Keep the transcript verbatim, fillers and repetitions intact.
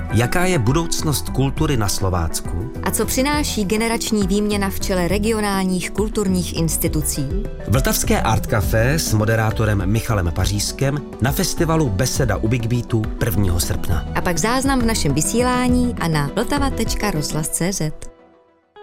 Jaká je budoucnost kultury na Slovácku? A co přináší generační výměna v čele regionálních kulturních institucí? Vltavské Art Café s moderátorem Michalem Pařískem na festivalu Beseda u Big Beatu prvního srpna. A pak záznam v našem vysílání a na vltava tečka rozhlas tečka cé zet.